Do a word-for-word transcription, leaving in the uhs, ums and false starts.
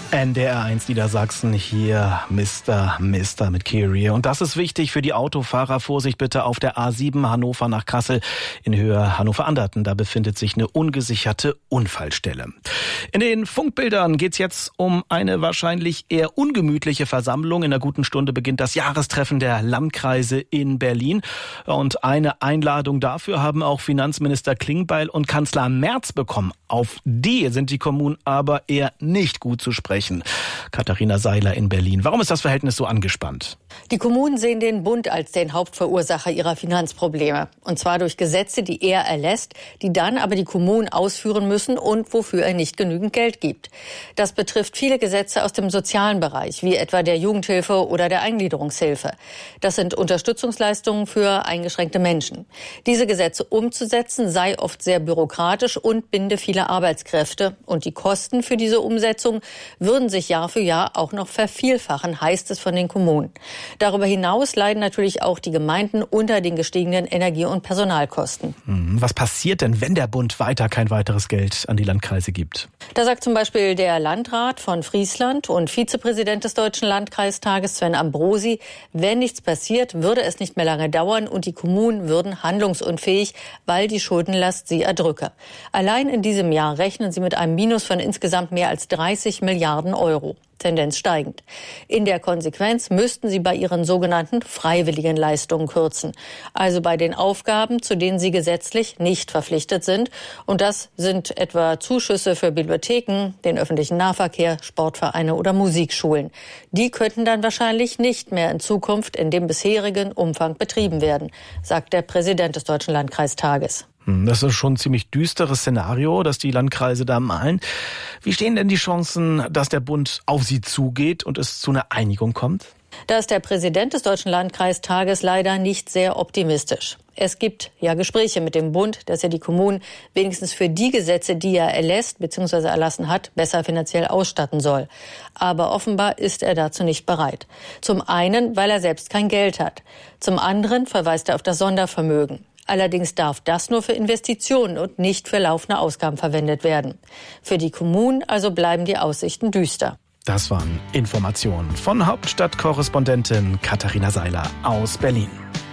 N D R eins Niedersachsen, hier Mister Mister mit Kyrie. Und das ist wichtig für die Autofahrer. Vorsicht bitte auf der A sieben Hannover nach Kassel in Höhe Hannover-Anderten. Da befindet sich eine ungesicherte Unfallstelle. In den Funkbildern geht's jetzt um eine wahrscheinlich eher ungemütliche Versammlung. In einer guten Stunde beginnt das Jahrestreffen der Landkreise in Berlin. Und eine Einladung dafür haben auch Finanzminister Klingbeil und Kanzler Merz bekommen. Auf die sind die Kommunen aber eher nicht gut zu sprechen. Katharina Seiler in Berlin. Warum ist das Verhältnis so angespannt? Die Kommunen sehen den Bund als den Hauptverursacher ihrer Finanzprobleme. Und zwar durch Gesetze, die er erlässt, die dann aber die Kommunen ausführen müssen und wofür er nicht genügend Geld gibt. Das betrifft viele Gesetze aus dem sozialen Bereich, wie etwa der Jugendhilfe oder der Eingliederungshilfe. Das sind Unterstützungsleistungen für eingeschränkte Menschen. Diese Gesetze umzusetzen sei oft sehr bürokratisch und binde viele Arbeitskräfte. Und die Kosten für diese Umsetzung würden sich Jahr für Jahr auch noch vervielfachen, heißt es von den Kommunen. Darüber hinaus leiden natürlich auch die Gemeinden unter den gestiegenen Energie- und Personalkosten. Was passiert denn, wenn der Bund weiter kein weiteres Geld an die Landkreise gibt? Da sagt zum Beispiel der Landrat von Friesland und Vizepräsident des Deutschen Landkreistages Sven Ambrosi, wenn nichts passiert, würde es nicht mehr lange dauern und die Kommunen würden handlungsunfähig, weil die Schuldenlast sie erdrücke. Allein in diesem Jahr rechnen sie mit einem Minus von insgesamt mehr als dreißig Milliarden Euro. Tendenz steigend. In der Konsequenz müssten sie bei ihren sogenannten freiwilligen Leistungen kürzen. Also bei den Aufgaben, zu denen sie gesetzlich nicht verpflichtet sind. Und das sind etwa Zuschüsse für Bibliotheken, den öffentlichen Nahverkehr, Sportvereine oder Musikschulen. Die könnten dann wahrscheinlich nicht mehr in Zukunft in dem bisherigen Umfang betrieben werden, sagt der Präsident des Deutschen Landkreistages. Das ist schon ein ziemlich düsteres Szenario, das die Landkreise da malen. Wie stehen denn die Chancen, dass der Bund auf sie zugeht und es zu einer Einigung kommt? Da ist der Präsident des Deutschen Landkreistages leider nicht sehr optimistisch. Es gibt ja Gespräche mit dem Bund, dass er die Kommunen wenigstens für die Gesetze, die er erlässt bzw. erlassen hat, besser finanziell ausstatten soll. Aber offenbar ist er dazu nicht bereit. Zum einen, weil er selbst kein Geld hat. Zum anderen verweist er auf das Sondervermögen. Allerdings darf das nur für Investitionen und nicht für laufende Ausgaben verwendet werden. Für die Kommunen also bleiben die Aussichten düster. Das waren Informationen von Hauptstadtkorrespondentin Katharina Seiler aus Berlin.